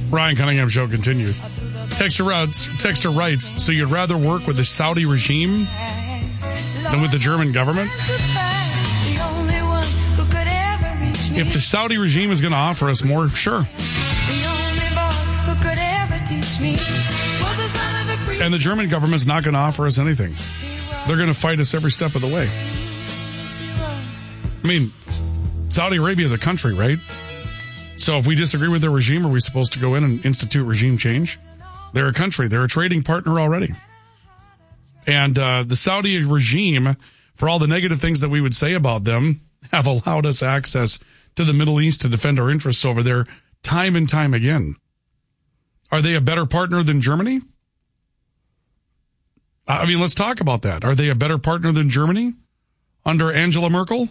Ryan Cunningham Show continues. Texter writes, so you'd rather work with the Saudi regime than with the German government? If the Saudi regime is going to offer us more, sure. And the German government's not going to offer us anything. They're going to fight us every step of the way. I mean, Saudi Arabia is a country, right? So if we disagree with their regime, are we supposed to go in and institute regime change? They're a country. They're a trading partner already. And the Saudi regime, for all the negative things that we would say about them, have allowed us access to the Middle East to defend our interests over there time and time again. Are they a better partner than Germany? I mean, let's talk about that. Are they a better partner than Germany under Angela Merkel?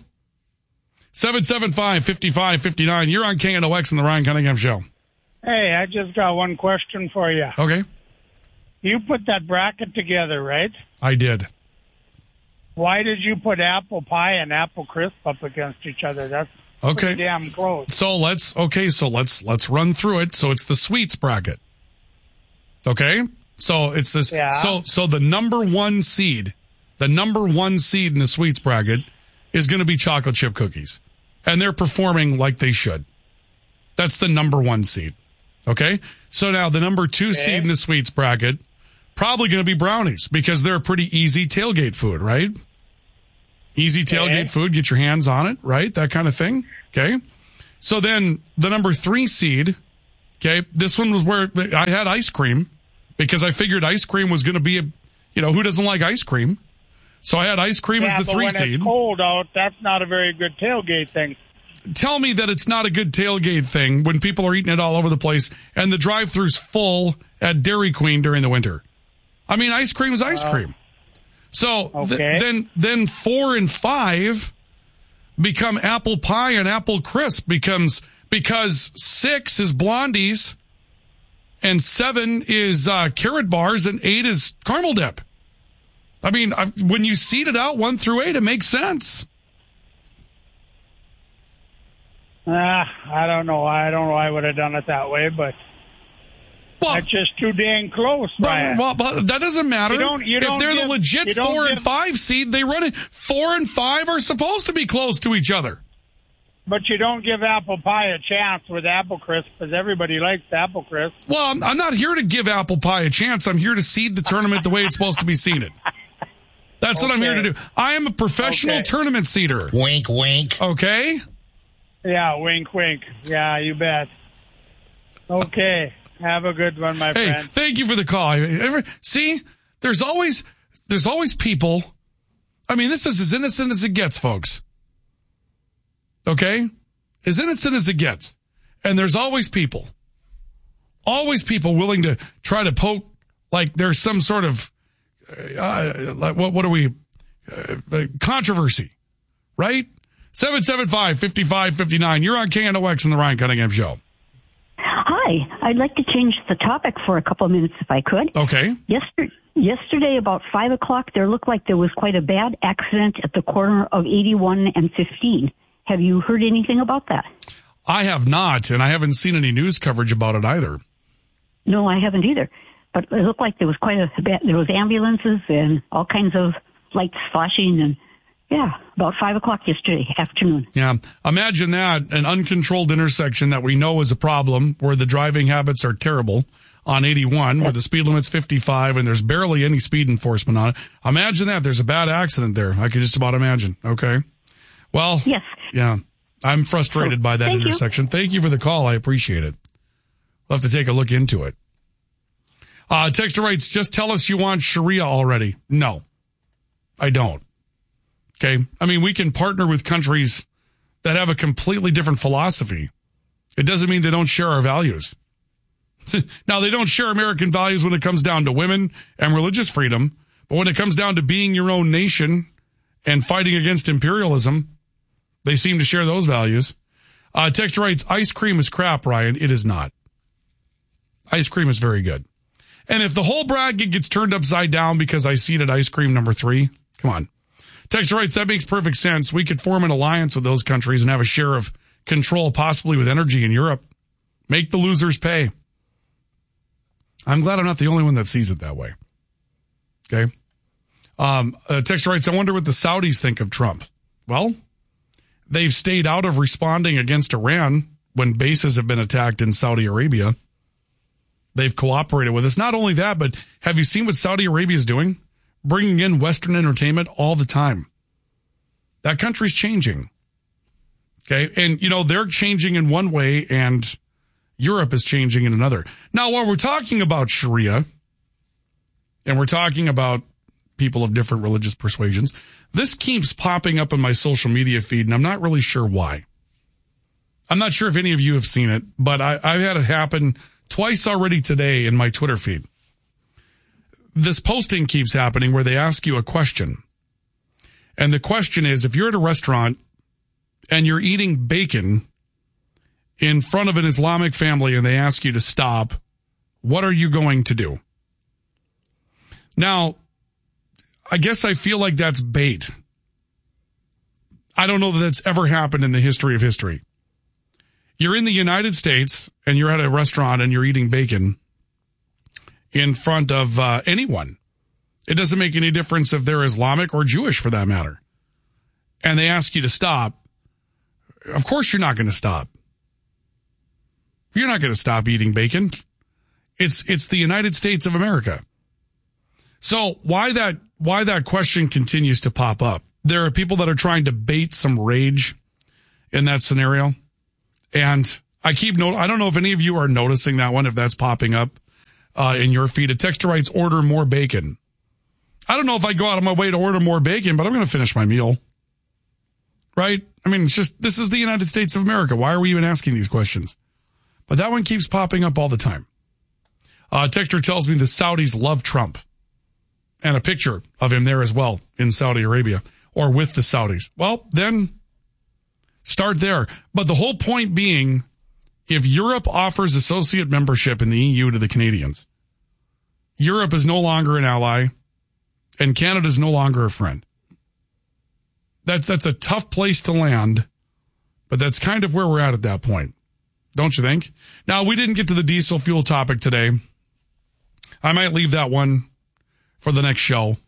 775-5559. You're on KNOX and the Ryan Cunningham Show. Hey, I just got one question for you. Okay. You put that bracket together, right? I did. Why did you put apple pie and apple crisp up against each other? That's pretty damn close. So let's run through it. So it's the sweets bracket. Okay? So it's this. Yeah. So the number one seed in the sweets bracket is going to be chocolate chip cookies. And they're performing like they should. That's the number one seed. Okay? So now the number two seed in the sweets bracket, probably going to be brownies because they're a pretty easy tailgate food, right? Easy tailgate food, get your hands on it, right? That kind of thing. Okay? So then the number 3 seed, okay, this one was where I had ice cream because I figured ice cream was going to be who doesn't like ice cream? So I had ice cream as the 3 seed. When it's cold out, that's not a very good tailgate thing. Tell me that it's not a good tailgate thing when people are eating it all over the place and the drive-thru's full at Dairy Queen during the winter. I mean, ice cream is ice cream. So then 4 and 5 become apple pie and apple crisp because 6 is blondies and 7 is carrot bars and 8 is caramel dip. I mean, when you seed it out 1 through 8, it makes sense. I don't know. I don't know. I would have done it that way, but that's just too dang close, Brian. Well, that doesn't matter. If they're the legit 4 and 5 seed, they run it. 4 and 5 are supposed to be close to each other. But you don't give apple pie a chance with apple crisp because everybody likes apple crisp. Well, I'm not here to give apple pie a chance. I'm here to seed the tournament the way it's supposed to be seeded. That's what I'm here to do. I am a professional tournament seeder. Wink, wink. Okay? Yeah, wink, wink. Yeah, you bet. Okay. Have a good one, my friend. Thank you for the call. See, there's always people. I mean, this is as innocent as it gets, folks. Okay? As innocent as it gets. And there's always people willing to try to poke like there's some sort of what are we? Controversy, right? 775-5559. You're on KNOX and the Ryan Cunningham Show. Hi. I'd like to change the topic for a couple of minutes if I could. Okay. Yesterday, about 5 o'clock, there looked like there was quite a bad accident at the corner of 81 and 15. Have you heard anything about that? I have not, and I haven't seen any news coverage about it either. No, I haven't either. But it looked like there was quite a bad, there was ambulances and all kinds of lights flashing and about 5 o'clock yesterday afternoon. Yeah. Imagine that, an uncontrolled intersection that we know is a problem where the driving habits are terrible on 81, where the speed limit's 55 and there's barely any speed enforcement on it. Imagine that. There's a bad accident there. I could just about imagine. Okay. Well, yes. Yeah. I'm frustrated by that intersection. Thank you for the call. I appreciate it. We'll have to take a look into it. Texter writes, just tell us you want Sharia already. No, I don't. Okay. I mean, we can partner with countries that have a completely different philosophy. It doesn't mean they don't share our values. Now, they don't share American values when it comes down to women and religious freedom. But when it comes down to being your own nation and fighting against imperialism, they seem to share those values. Texter writes, ice cream is crap, Ryan. It is not. Ice cream is very good. And if the whole bracket gets turned upside down because I seeded ice cream number 3, come on. Texter writes, that makes perfect sense. We could form an alliance with those countries and have a share of control, possibly with energy in Europe. Make the losers pay. I'm glad I'm not the only one that sees it that way. Okay. Texter writes, I wonder what the Saudis think of Trump. Well, they've stayed out of responding against Iran when bases have been attacked in Saudi Arabia. They've cooperated with us. Not only that, but have you seen what Saudi Arabia is doing? Bringing in Western entertainment all the time. That country's changing. Okay. And, they're changing in one way and Europe is changing in another. Now, while we're talking about Sharia and we're talking about people of different religious persuasions, this keeps popping up in my social media feed and I'm not really sure why. I'm not sure if any of you have seen it, but I've had it happen twice already today in my Twitter feed. This posting keeps happening where they ask you a question. And the question is, if you're at a restaurant and you're eating bacon in front of an Islamic family and they ask you to stop, what are you going to do? Now, I guess I feel like that's bait. I don't know that that's ever happened in the history of history. You're in the United States and you're at a restaurant and you're eating bacon in front of anyone. It doesn't make any difference if they're Islamic or Jewish for that matter. And they ask you to stop. Of course you're not going to stop. You're not going to stop eating bacon. It's the United States of America. So why that question continues to pop up? There are people that are trying to bait some rage in that scenario. And I don't know if any of you are noticing that one, if that's popping up in your feed. A texter writes, order more bacon. I don't know if I go out of my way to order more bacon, but I'm going to finish my meal. Right? I mean, this is the United States of America. Why are we even asking these questions? But that one keeps popping up all the time. Texter tells me the Saudis love Trump. And a picture of him there as well in Saudi Arabia or with the Saudis. Well, then start there. But the whole point being, if Europe offers associate membership in the EU to the Canadians, Europe is no longer an ally and Canada is no longer a friend. That's a tough place to land, but that's kind of where we're at that point. Don't you think? Now, we didn't get to the diesel fuel topic today. I might leave that one for the next show.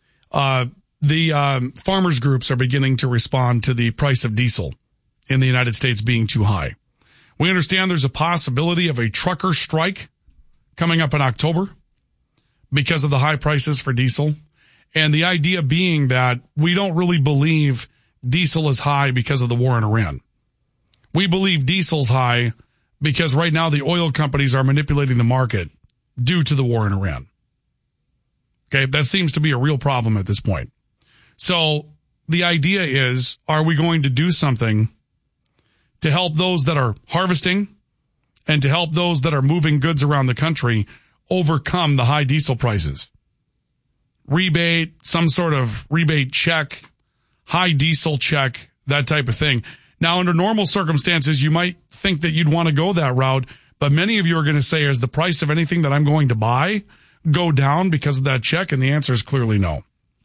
The farmers groups are beginning to respond to the price of diesel in the United States being too high. We understand there's a possibility of a trucker strike coming up in October because of the high prices for diesel. And the idea being that we don't really believe diesel is high because of the war in Iran. We believe diesel's high because right now the oil companies are manipulating the market due to the war in Iran. Okay, that seems to be a real problem at this point. So the idea is, are we going to do something to help those that are harvesting and to help those that are moving goods around the country overcome the high diesel prices? Rebate, some sort of rebate check, high diesel check, that type of thing. Now, under normal circumstances, you might think that you'd want to go that route, but many of you are going to say, is the price of anything that I'm going to buy go down because of that check? And the answer is clearly no.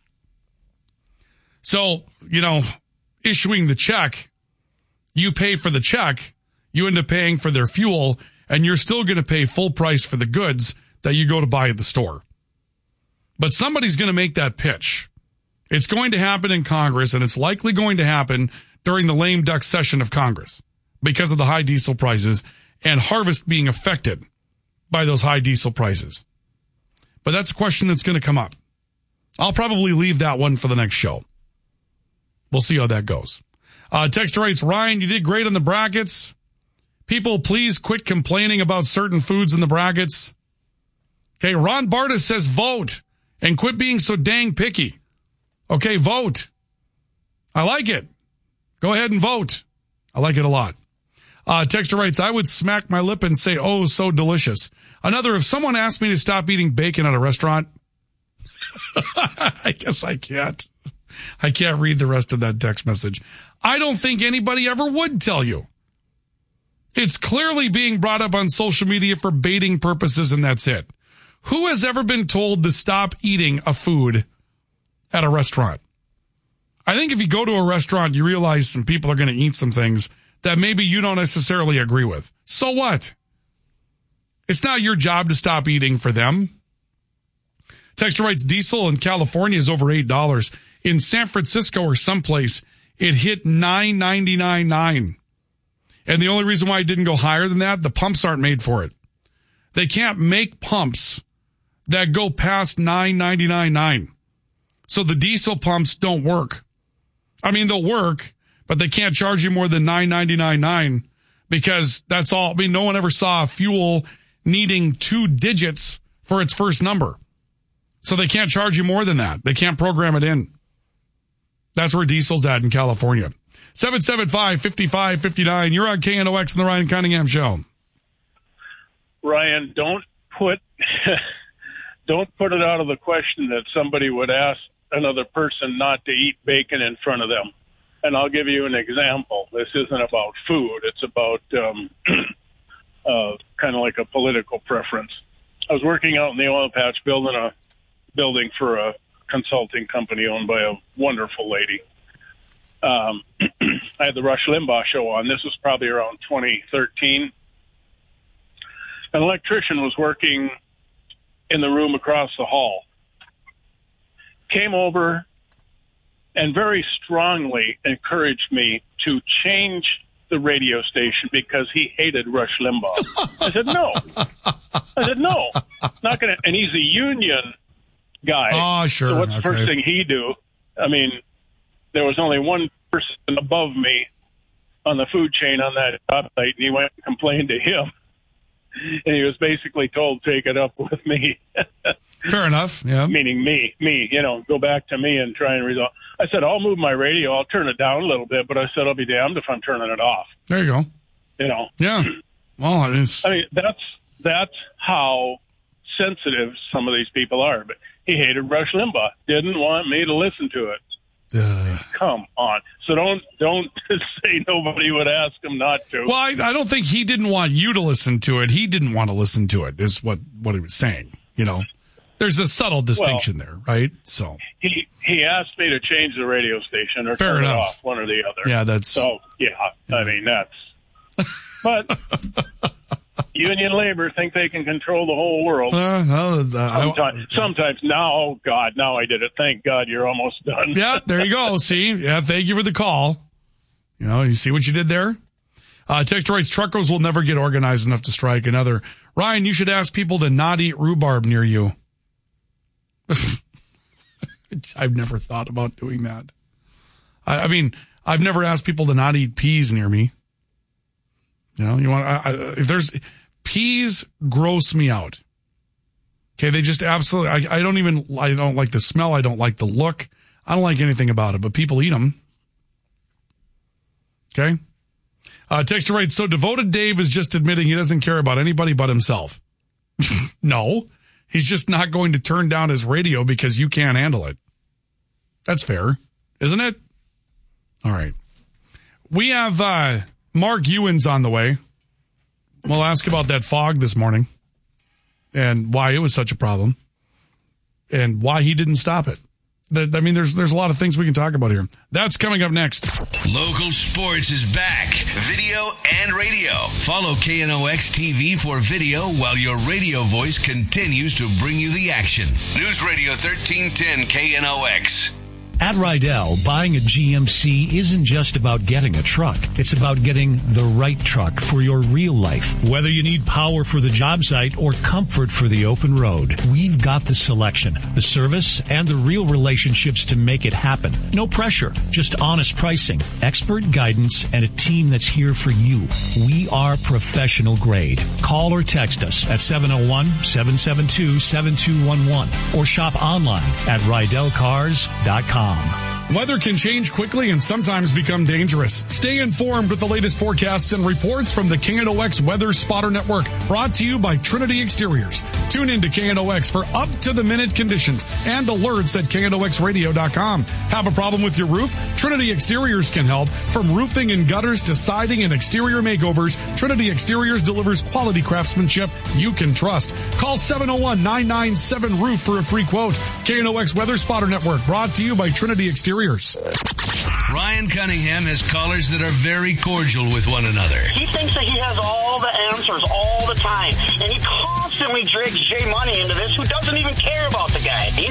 So, issuing the check, you pay for the check, you end up paying for their fuel, and you're still going to pay full price for the goods that you go to buy at the store. But somebody's going to make that pitch. It's going to happen in Congress, and it's likely going to happen during the lame duck session of Congress because of the high diesel prices and harvest being affected by those high diesel prices. But that's a question that's going to come up. I'll probably leave that one for the next show. We'll see how that goes. Texter writes, Ryan, you did great on the brackets. People, please quit complaining about certain foods in the brackets. Okay, Ron Bartas says vote and quit being so dang picky. Okay, vote. I like it. Go ahead and vote. I like it a lot. Texter writes, I would smack my lip and say, oh, so delicious. Another, if someone asked me to stop eating bacon at a restaurant, I guess I can't. I can't read the rest of that text message. I don't think anybody ever would tell you. It's clearly being brought up on social media for baiting purposes, and that's it. Who has ever been told to stop eating a food at a restaurant? I think if you go to a restaurant, you realize some people are going to eat some things that maybe you don't necessarily agree with. So what? It's not your job to stop eating for them. Texter writes, diesel in California is over $8. In San Francisco or someplace, it hit $9.99.9. And the only reason why it didn't go higher than that, the pumps aren't made for it. They can't make pumps that go past $9.99.9. So the diesel pumps don't work. I mean, they'll work, but they can't charge you more than $9.99.9 because that's all. I mean, no one ever saw a fuel needing 2 digits for its first number. So they can't charge you more than that. They can't program it in. That's where diesel's at in California. 775-5559. You're on KNOX and the Ryan Cunningham Show. Ryan, don't put it out of the question that somebody would ask another person not to eat bacon in front of them. And I'll give you an example. This isn't about food. It's about kind of like a political preference. I was working out in the oil patch building a building for a consulting company owned by a wonderful lady. I had the Rush Limbaugh show on. This was probably around 2013. An electrician was working in the room across the hall. Came over and very strongly encouraged me to change the radio station because he hated Rush Limbaugh. I said, no. Not going to. And he's a union guy. Oh, sure. So what's the first thing he do? I mean, there was only one person above me on the food chain on that job site, and he went and complained to him. And he was basically told, take it up with me. Fair enough, yeah. Meaning me, go back to me and try and resolve. I said, I'll move my radio. I'll turn it down a little bit, but I said, I'll be damned if I'm turning it off. There you go. Yeah. Well, it's... I mean, that's how sensitive some of these people are. But he hated Rush Limbaugh. Didn't want me to listen to it. Come on. So don't say nobody would ask him not to. Well, I don't think he didn't want you to listen to it. He didn't want to listen to it, is what he was saying. There's a subtle distinction there, right? So he asked me to change the radio station or Fair turn enough. it off, one or the other. Yeah, that's... So, I mean, that's... But union labor think they can control the whole world. Sometimes now, oh, God, now I did it. Thank God you're almost done. Yeah, there you go. See? Yeah, thank you for the call. You see what you did there? Texter writes, truckers will never get organized enough to strike. Another, Ryan, you should ask people to not eat rhubarb near you. I've never thought about doing that. I mean, I've never asked people to not eat peas near me. If there's peas, gross me out. Okay, they just absolutely. I don't like the smell. I don't like the look. I don't like anything about it. But people eat them. Okay. Texter writes, so Devoted Dave is just admitting he doesn't care about anybody but himself. No, he's just not going to turn down his radio because you can't handle it. That's fair, isn't it? All right. We have Mark Ewens on the way. We'll ask about that fog this morning and why it was such a problem and why he didn't stop it. I mean, there's a lot of things we can talk about here. That's coming up next. Local sports is back. Video and radio. Follow KNOX TV for video while your radio voice continues to bring you the action. News Radio 1310 KNOX. At Rydell, buying a GMC isn't just about getting a truck. It's about getting the right truck for your real life. Whether you need power for the job site or comfort for the open road, we've got the selection, the service, and the real relationships to make it happen. No pressure, just honest pricing, expert guidance, and a team that's here for you. We are professional grade. Call or text us at 701-772-7211 or shop online at RydellCars.com. Weather can change quickly and sometimes become dangerous. Stay informed with the latest forecasts and reports from the KNOX Weather Spotter Network, brought to you by Trinity Exteriors. Tune in to KNOX for up-to-the-minute conditions and alerts at KNOXradio.com. Have a problem with your roof? Trinity Exteriors can help. From roofing and gutters to siding and exterior makeovers, Trinity Exteriors delivers quality craftsmanship you can trust. Call 701-997-ROOF for a free quote. KNOX Weather Spotter Network, brought to you by Trinity Exteriors. Ryan Cunningham has callers that are very cordial with one another. He thinks that he has all the answers answers all the time. And he constantly drags Jay Money into this, who doesn't even care about the guy.